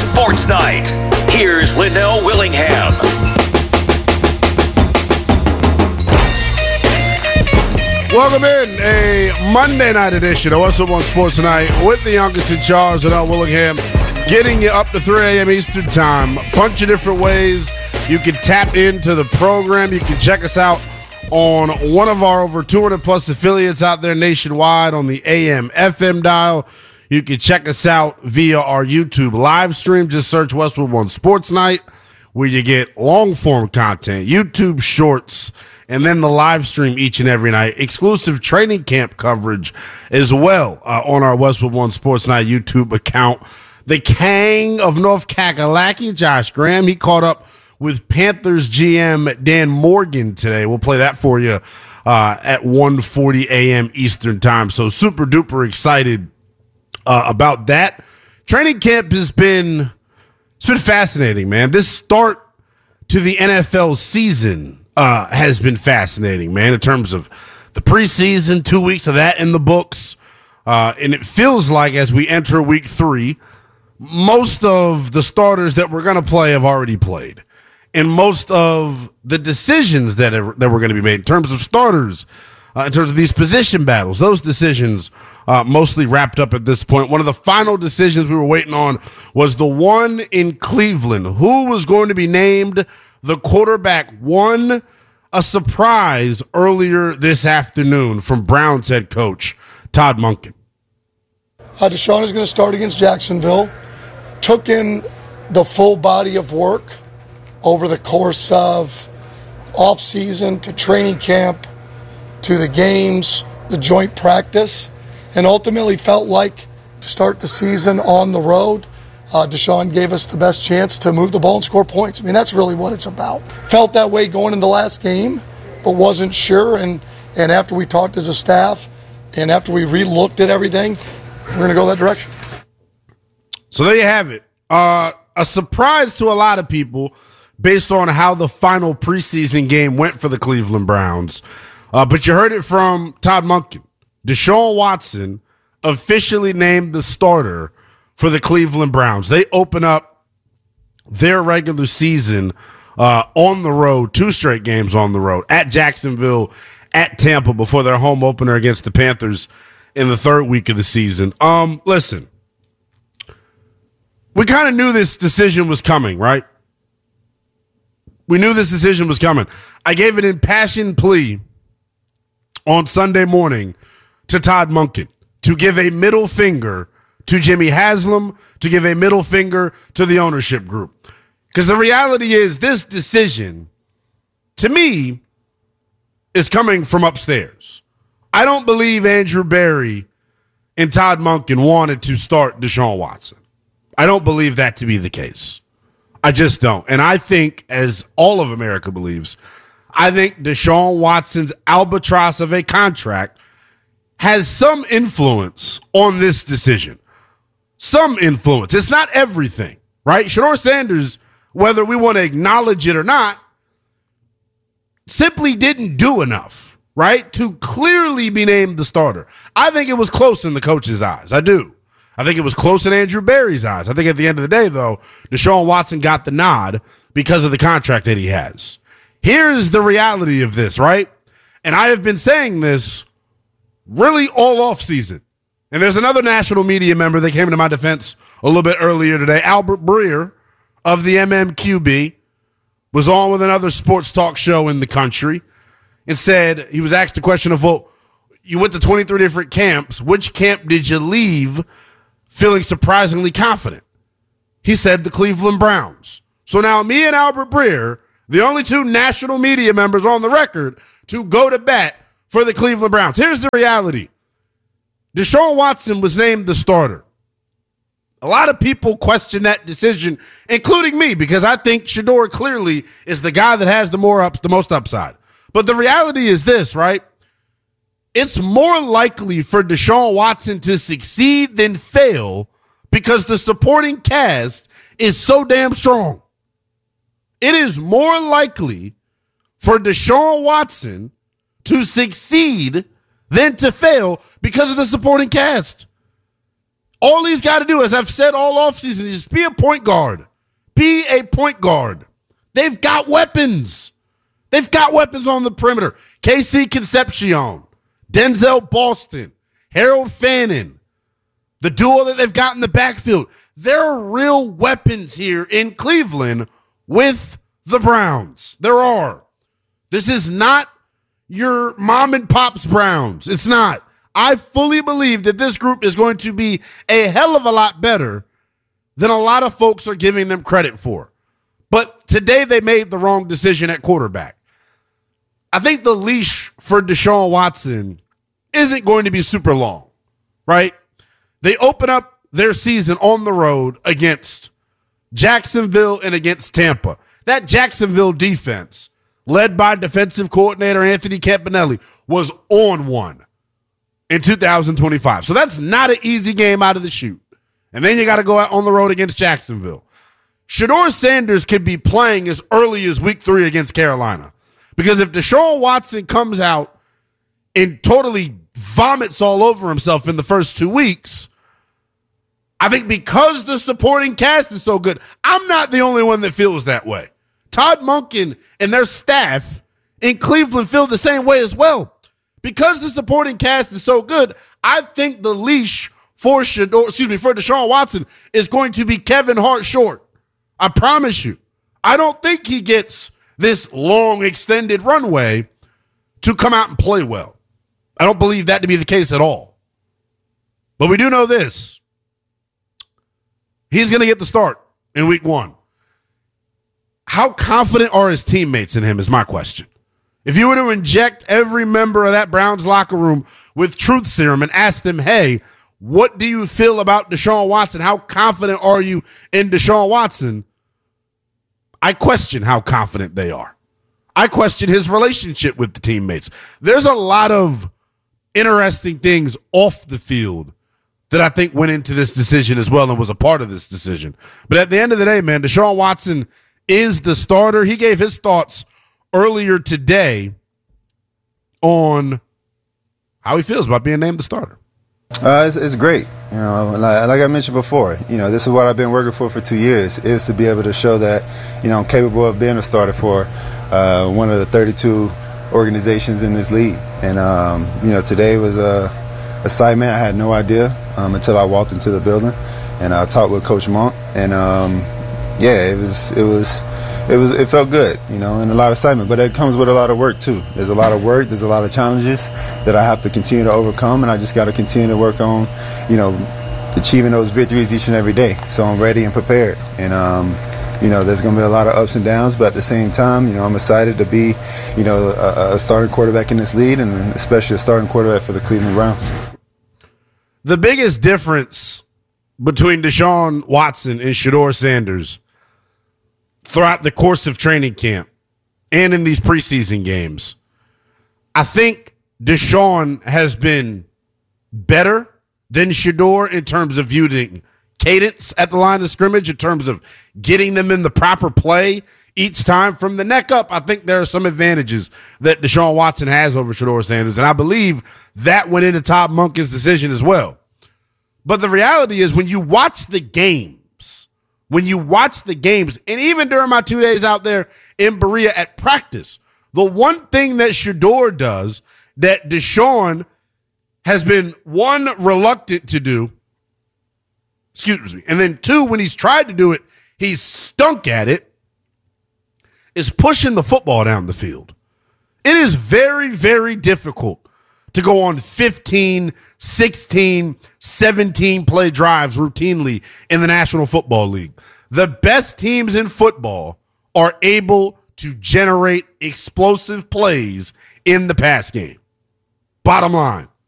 Sports Night. Here's Linnell Willingham. Welcome in a Monday night edition of Westwood One Sports Night with the youngest in charge, Linnell Willingham, getting you up to 3 a.m. Eastern Time. A bunch of different ways you can tap into the program. You can check us out on one of our over 200 plus affiliates out there nationwide on the AM FM dial. You can check us out via our YouTube live stream. Just search Westwood One Sports Night, where you get long form content, YouTube shorts, and then the live stream each and every night. Exclusive training camp coverage as well on our Westwood One Sports Night YouTube account. The King of North Kakalaki, Josh Graham, he caught up with Panthers GM Dan Morgan today. We'll play that for you at 1:40 a.m. Eastern Time. So super duper excited about that. Training camp has been fascinating, man. This start to the NFL season has been fascinating, man, in terms of the preseason, 2 weeks of that in the books. And it feels like as we enter week 3, most of the starters that we're going to play have already played. And most of the decisions that were going to be made in terms of starters, in terms of these position battles, those decisions mostly wrapped up at this point. One of the final decisions we were waiting on was the one in Cleveland. Who was going to be named the quarterback one? A surprise earlier this afternoon from Browns head coach Todd Monken. Deshaun is going to start against Jacksonville. Took in the full body of work over the course of off-season to training camp to the games, the joint practice, and ultimately felt like to start the season on the road, Deshaun gave us the best chance to move the ball and score points. I mean, that's really what it's about. Felt that way going into the last game, but wasn't sure. And after we talked as a staff and after we re-looked at everything, we're going to go that direction. So there you have it. A surprise to a lot of people based on how the final preseason game went for the Cleveland Browns. But you heard it from Todd Monken. Deshaun Watson officially named the starter for the Cleveland Browns. They open up their regular season on the road, 2 straight games on the road, at Jacksonville, at Tampa, before their home opener against the Panthers in the 3rd week of the season. Listen, we kind of knew this decision was coming, right? We knew this decision was coming. I gave an impassioned plea on Sunday morning to Todd Monken to give a middle finger to Jimmy Haslam, to give a middle finger to the ownership group. Because the reality is this decision, to me, is coming from upstairs. I don't believe Andrew Berry and Todd Monken wanted to start Deshaun Watson. I don't believe that to be the case. I just don't. And I think, as all of America believes, I think Deshaun Watson's albatross of a contract has some influence on this decision. Some influence. It's not everything, right? Shedeur Sanders, whether we want to acknowledge it or not, simply didn't do enough, right, to clearly be named the starter. I think it was close in the coach's eyes. I do. I think it was close in Andrew Berry's eyes. I think at the end of the day, though, Deshaun Watson got the nod because of the contract that he has. Here's the reality of this, right? And I have been saying this really all off season. And there's another national media member that came to my defense a little bit earlier today. Albert Breer of the MMQB was on with another sports talk show in the country and said, he was asked the question of, well, you went to 23 different camps. Which camp did you leave feeling surprisingly confident? He said the Cleveland Browns. So now me and Albert Breer, the only 2 national media members on the record to go to bat for the Cleveland Browns. Here's the reality. Deshaun Watson was named the starter. A lot of people question that decision, including me, because I think Shedeur clearly is the guy that has the most upside. But the reality is this, right? It's more likely for Deshaun Watson to succeed than fail because the supporting cast is so damn strong. It is more likely for Deshaun Watson to succeed than to fail because of the supporting cast. All he's got to do, as I've said all offseason, is be a point guard. Be a point guard. They've got weapons. They've got weapons on the perimeter. KC Concepcion, Denzel Boston, Harold Fannin, the duo that they've got in the backfield. There are real weapons here in Cleveland with the Browns. There are. This is not your mom and pop's Browns. It's not. I fully believe that this group is going to be a hell of a lot better than a lot of folks are giving them credit for. But today they made the wrong decision at quarterback. I think the leash for Deshaun Watson isn't going to be super long, right? They open up their season on the road against Jacksonville and against Tampa. That Jacksonville defense, led by defensive coordinator Anthony Campanelli, was on one in 2025. So that's not an easy game out of the chute. And then you got to go out on the road against Jacksonville. Shedeur Sanders could be playing as early as week 3 against Carolina. Because if Deshaun Watson comes out and totally vomits all over himself in the first 2 weeks, I think because the supporting cast is so good, I'm not the only one that feels that way. Todd Monken and their staff in Cleveland feel the same way as well. Because the supporting cast is so good, I think the leash for Deshaun Watson is going to be Kevin Hart short. I promise you. I don't think he gets this long extended runway to come out and play well. I don't believe that to be the case at all. But we do know this. He's going to get the start in week 1. How confident are his teammates in him is my question. If you were to inject every member of that Browns locker room with truth serum and ask them, hey, what do you feel about Deshaun Watson? How confident are you in Deshaun Watson? I question how confident they are. I question his relationship with the teammates. There's a lot of interesting things off the field that I think went into this decision as well and was a part of this decision. But at the end of the day, man, Deshaun Watson is the starter. He gave his thoughts earlier today on how he feels about being named the starter. It's great. You know, like I mentioned before, you know, this is what I've been working for 2 years, is to be able to show that, you know, I'm capable of being a starter for one of the 32 organizations in this league. And, you know, today was a assignment I had no idea until I walked into the building and I talked with Coach Monk. And, yeah, it felt good, you know, and a lot of excitement. But it comes with a lot of work, too. There's a lot of work. There's a lot of challenges that I have to continue to overcome, and I just got to continue to work on, you know, achieving those victories each and every day. So I'm ready and prepared. And, you know, there's going to be a lot of ups and downs, but at the same time, you know, I'm excited to be, you know, a starting quarterback in this league, and especially a starting quarterback for the Cleveland Browns. The biggest difference between Deshaun Watson and Shedeur Sanders throughout the course of training camp and in these preseason games, I think Deshaun has been better than Shedeur in terms of using cadence at the line of scrimmage, in terms of getting them in the proper play each time from the neck up. I think there are some advantages that Deshaun Watson has over Shedeur Sanders, and I believe that went into Todd Monken's decision as well. But the reality is when you watch the games, and even during my 2 days out there in Berea at practice, the one thing that Shedeur does that Deshaun has been, one, reluctant to do, and then two, when he's tried to do it, he's stunk at it, is pushing the football down the field. It is very, very difficult to go on 15, 16, 17 play drives routinely in the National Football League. The best teams in football are able to generate explosive plays in the pass game. Bottom line.